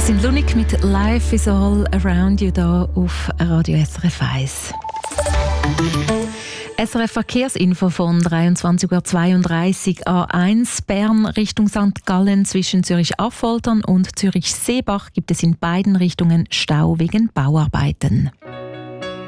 sind Lunik mit «Life is all around you» hier auf Radio SRF 1. SRF Verkehrsinfo von 23:32 Uhr A1 Bern Richtung St. Gallen zwischen Zürich-Affoltern und Zürich-Seebach gibt es in beiden Richtungen Stau wegen Bauarbeiten.